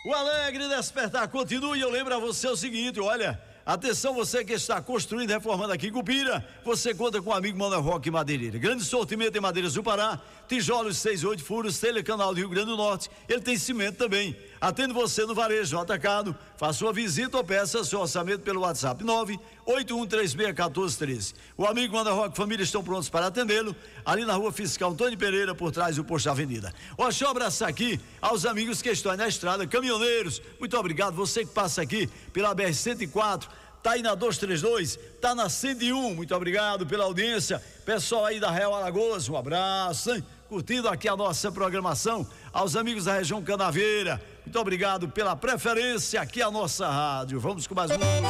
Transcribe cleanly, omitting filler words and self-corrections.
O Alegre Despertar continua e eu lembro a você o seguinte, olha, atenção você que está construindo, reformando aqui em Cupira, você conta com o amigo Manuel Roque Madeireira, grande sortimento em madeiras do Pará, tijolos 6-8 furos, telecanal do Rio Grande do Norte, ele tem cimento também, atende você no varejo, no atacado, faça sua visita ou peça seu orçamento pelo WhatsApp 981361413. O amigo Manuel Roque Família estão prontos para atendê-lo, ali na rua Fiscal Antônio Pereira, por trás do posto da Avenida. Deixa eu abraçar aqui aos amigos que estão aí na estrada, caminhoneiros, muito obrigado, você que passa aqui pela BR-104, tá aí na 232, tá na 101, muito obrigado pela audiência, pessoal aí da Real Alagoas, um abraço, hein? Curtindo aqui a nossa programação, aos amigos da região Canaveira, muito obrigado pela preferência aqui a nossa rádio, vamos com mais um